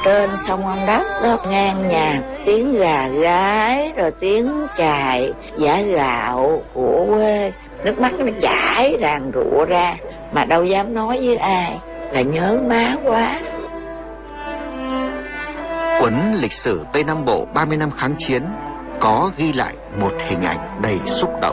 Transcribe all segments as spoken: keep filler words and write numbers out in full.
Trên sông Ông Đốc đó, ngang nhạc tiếng gà gáy rồi tiếng chài giã gạo của quê, nước mắt nó chảy ràn rụa ra mà đâu dám nói với ai, là nhớ má quá. Cuốn Lịch sử Tây Nam Bộ ba mươi năm kháng chiến có ghi lại một hình ảnh đầy xúc động.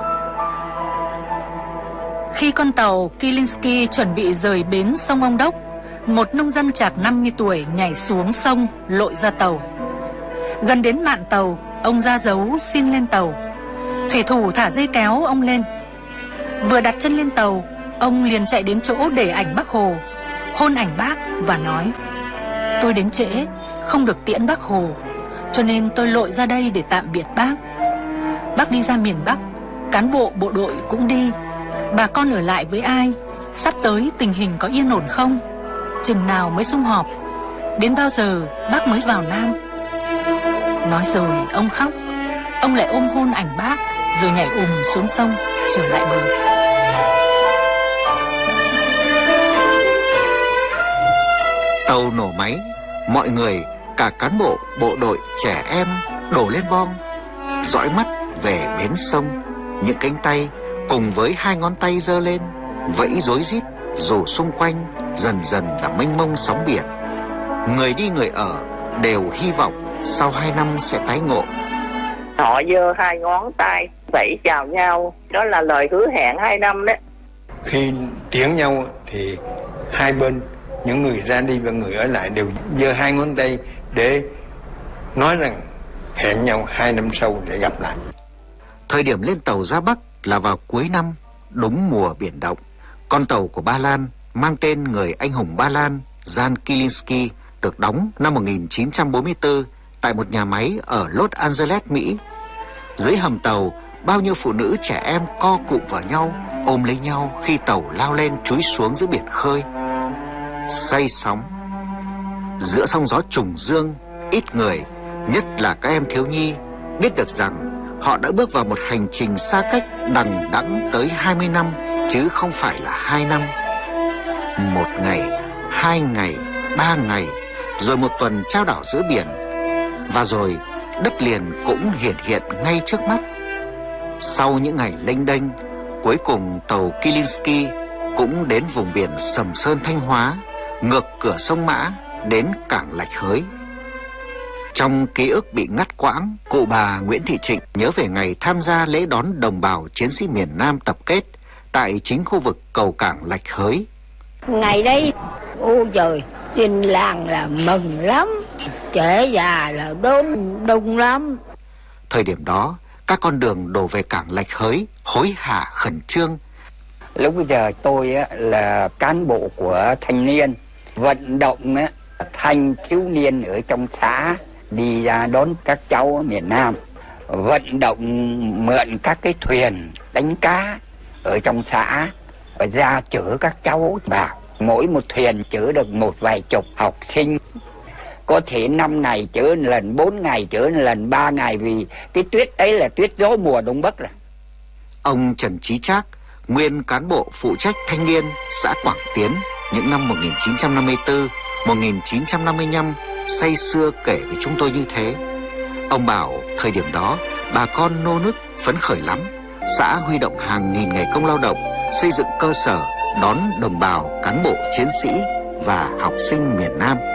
Khi con tàu Kilinsky chuẩn bị rời bến sông Ông Đốc, một nông dân chạc năm mươi tuổi nhảy xuống sông lội ra tàu. Gần đến mạn tàu, ông ra dấu xin lên tàu. Thủy thủ thả dây kéo ông lên. Vừa đặt chân lên tàu, ông liền chạy đến chỗ để ảnh Bác Hồ, hôn ảnh Bác và nói: "Tôi đến trễ, không được tiễn Bác Hồ, cho nên tôi lội ra đây để tạm biệt Bác. Bác đi ra miền Bắc, cán bộ bộ đội cũng đi. Bà con ở lại với ai? Sắp tới tình hình có yên ổn không? Chừng nào mới sum họp? Đến bao giờ Bác mới vào Nam?" Nói rồi ông khóc. Ông lại ôm hôn ảnh Bác, rồi nhảy ùm xuống sông trở lại bờ. Tàu nổ máy, mọi người, cả cán bộ, bộ đội, trẻ em đổ lên bong, dõi mắt về bến sông. Những cánh tay cùng với hai ngón tay giơ lên, vẫy rối rít, dù xung quanh dần dần là mênh mông sóng biển. Người đi người ở đều hy vọng sau hai năm sẽ tái ngộ. Họ giơ hai ngón tay vẫy chào nhau, đó là lời hứa hẹn hai năm đấy. Khi tiễn nhau thì hai bên, những người ra đi và người ở lại đều giơ hai ngón tay để nói rằng hẹn nhau hai năm sau để gặp lại. Thời điểm lên tàu ra Bắc là vào cuối năm, đúng mùa biển động. Con tàu của Ba Lan mang tên người anh hùng Ba Lan Jan Kilinsky được đóng năm một nghìn chín trăm bốn mươi tư tại một nhà máy ở Los Angeles, Mỹ. Dưới hầm tàu, bao nhiêu phụ nữ trẻ em co cụm vào nhau, ôm lấy nhau khi tàu lao lên chúi xuống giữa biển khơi. Say sóng giữa sóng gió trùng dương, ít người, nhất là các em thiếu nhi, biết được rằng họ đã bước vào một hành trình xa cách đằng đẵng tới hai mươi năm, chứ không phải là hai năm. Một ngày, hai ngày, ba ngày, rồi một tuần trao đảo giữa biển, và rồi đất liền cũng hiện hiện ngay trước mắt. Sau những ngày lênh đênh, cuối cùng tàu Kilinsky cũng đến vùng biển Sầm Sơn, Thanh Hóa, ngược cửa sông Mã đến cảng Lạch Hới. Trong ký ức bị ngắt quãng, cụ bà Nguyễn Thị Trịnh nhớ về ngày tham gia lễ đón đồng bào chiến sĩ miền Nam tập kết tại chính khu vực cầu cảng Lạch Hới. Ngày đấy, ôi trời, trên làng là mừng lắm, trẻ già là đông đông lắm. Thời điểm đó, các con đường đổ về cảng Lạch Hới hối hả khẩn trương. Lúc bây giờ tôi á, là cán bộ của thanh niên, vận động á, thanh thiếu niên ở trong xã đi ra đón các cháu ở miền Nam, vận động mượn các cái thuyền đánh cá ở trong xã và ra chở các cháu vào. Mỗi một thuyền chở được một vài chục học sinh. Có thể năm ngày chở lần, bốn ngày chở lần, ba ngày, vì cái tuyết ấy là tuyết gió mùa Đông Bắc rồi. Ông Trần Chí Trác, nguyên cán bộ phụ trách thanh niên xã Quảng Tiến những năm một nghìn chín trăm năm mươi tư, một nghìn chín trăm năm mươi lăm, say sưa kể với chúng tôi như thế. Ông bảo thời điểm đó bà con nô nức phấn khởi lắm. Xã huy động hàng nghìn ngày công lao động, xây dựng cơ sở đón đồng bào, cán bộ, chiến sĩ và học sinh miền Nam.